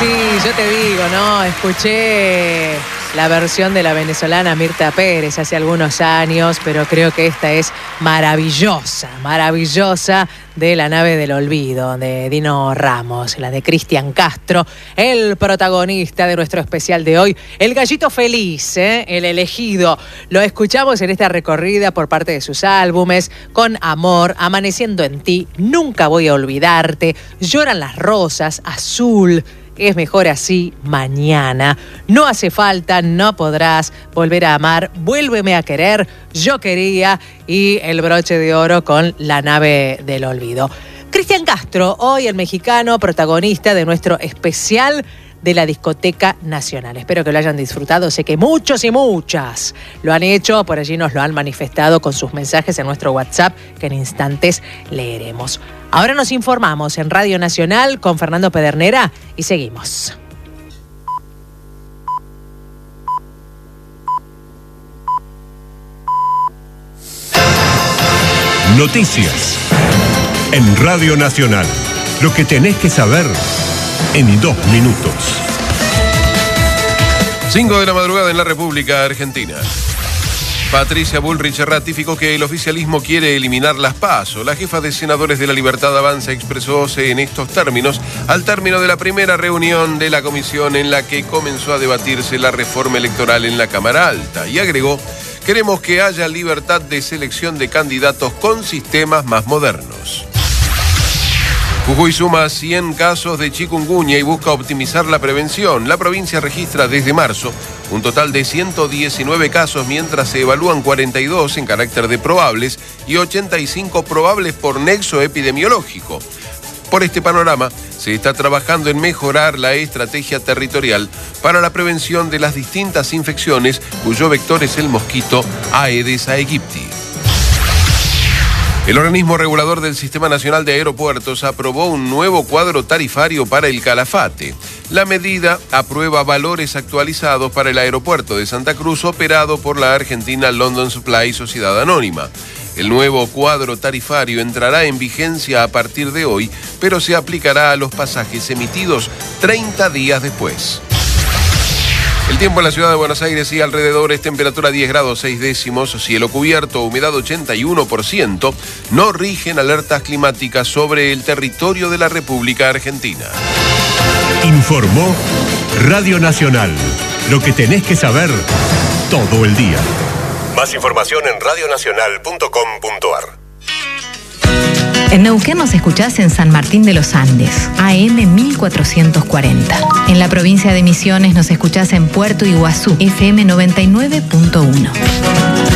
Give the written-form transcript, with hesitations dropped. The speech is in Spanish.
Sí, yo te digo, ¿no? Escuché la versión de la venezolana Mirta Pérez hace algunos años, pero creo que esta es maravillosa, maravillosa, de La nave del olvido, de Dino Ramos, la de Cristian Castro, el protagonista de nuestro especial de hoy, el gallito feliz, el elegido. Lo escuchamos en esta recorrida por parte de sus álbumes, Con amor, Amaneciendo en ti, Nunca voy a olvidarte, Lloran las rosas, Azul, Es mejor así, Mañana, No hace falta, No podrás, Volver a amar, Vuélveme a querer, Yo quería y el broche de oro con La nave del olvido. Cristian Castro, hoy el mexicano protagonista de nuestro especial de la Discoteca Nacional. Espero que lo hayan disfrutado. Sé que muchos y muchas lo han hecho. Por allí nos lo han manifestado con sus mensajes en nuestro WhatsApp, que en instantes leeremos. Ahora nos informamos en Radio Nacional con Fernando Pedernera y seguimos. Noticias en Radio Nacional. Lo que tenés que saber en 2 minutos. 5 de la madrugada en la República Argentina. Patricia Bullrich ratificó que el oficialismo quiere eliminar las PASO. La jefa de senadores de La Libertad Avanza expresóse en estos términos al término de la primera reunión de la comisión en la que comenzó a debatirse la reforma electoral en la Cámara Alta y agregó: queremos que haya libertad de selección de candidatos con sistemas más modernos. Jujuy suma 100 casos de chikungunya y busca optimizar la prevención. La provincia registra desde marzo un total de 119 casos, mientras se evalúan 42 en carácter de probables y 85 probables por nexo epidemiológico. Por este panorama, se está trabajando en mejorar la estrategia territorial para la prevención de las distintas infecciones cuyo vector es el mosquito Aedes aegypti. El organismo regulador del Sistema Nacional de Aeropuertos aprobó un nuevo cuadro tarifario para el Calafate. La medida aprueba valores actualizados para el aeropuerto de Santa Cruz operado por la argentina London Supply Sociedad Anónima. El nuevo cuadro tarifario entrará en vigencia a partir de hoy, pero se aplicará a los pasajes emitidos 30 días después. El tiempo en la ciudad de Buenos Aires y alrededores: temperatura 10 grados 6 décimos, cielo cubierto, humedad 81%, no rigen alertas climáticas sobre el territorio de la República Argentina. Informó Radio Nacional. Lo que tenés que saber todo el día. Más información en radionacional.com.ar. En Neuquén nos escuchás en San Martín de los Andes, AM 1440. En la provincia de Misiones nos escuchás en Puerto Iguazú, FM 99.1.